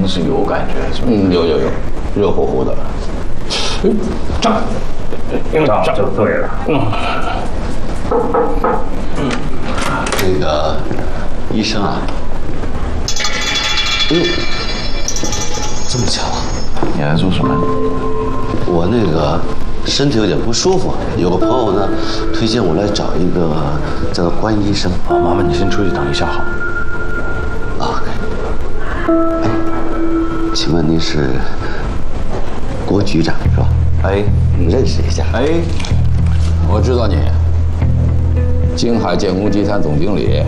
是有感觉是吧？ 有，热乎乎的。 胀就对了。 那个医生啊，哎呦，这么巧啊！ 你来做什么？ 我那个身体有点不舒服，有个朋友呢推荐我来找一个叫做关医生。 好，麻烦你先出去等一下好。 OK。哎，请问您是郭局长是吧？ 哎， 认识一下。 哎，我知道你，京海建工集团总经理。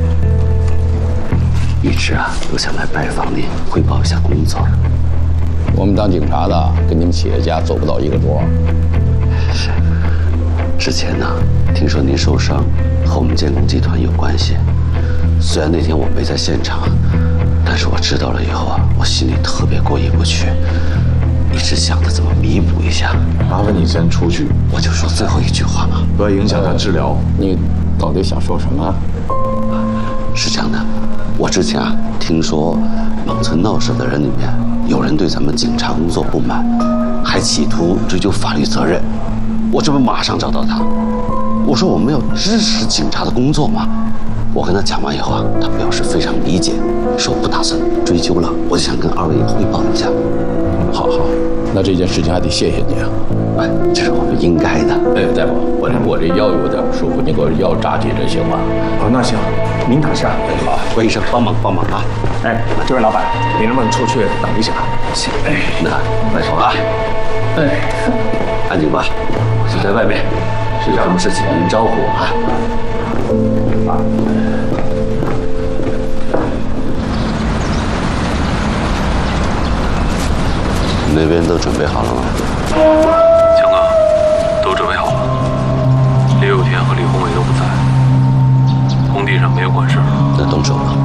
一直啊都想来拜访您，汇报一下工作。 我们当警察的跟你们企业家做不到一个桌。 是。之前呢，听说您受伤和我们建工集团有关系。虽然那天我没在现场，但是我知道了以后啊，我心里特别过意不去，一直想着怎么弥补一下。 麻烦你先出去， 我就说最后一句话嘛， 不要影响他治疗。 你到底想说什么？ 是这样的，我之前啊听说蒙村闹事的人里面有人对咱们警察工作不满，还企图追究法律责任。我这不马上找到他，我说我们要支持警察的工作嘛。我跟他讲完以后啊，他表示非常理解，说不打算追究了。我就想跟二位汇报一下。 好，那这件事情还得谢谢你啊。 哎，这是我们应该的。 哎，大夫，我这腰有点不舒服，你给我腰扎几针行吗？ 哦，那行，您躺下。 哎，好，关医生帮忙啊！ 哎，这位老板，你能不能出去等一下？ 行，哎，那快走啊！ 哎， 安静吧，我就在外面，有什么事情您招呼我啊。你那边都准备好了吗？ 强哥，都准备好了。李有田和李宏伟都不在，工地上没有管事。 那动手吧。